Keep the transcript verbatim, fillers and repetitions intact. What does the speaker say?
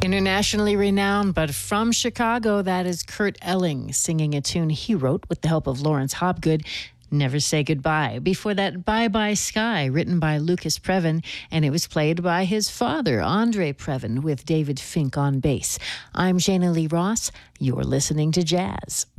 Internationally renowned, but from Chicago, that is Kurt Elling singing a tune he wrote with the help of Lawrence Hopgood, Never Say Goodbye. Before that, Bye Bye Sky, written by Lucas Previn, and it was played by his father, Andre Previn, with David Fink on bass. I'm Jana Lee Ross. You're listening to Jazz.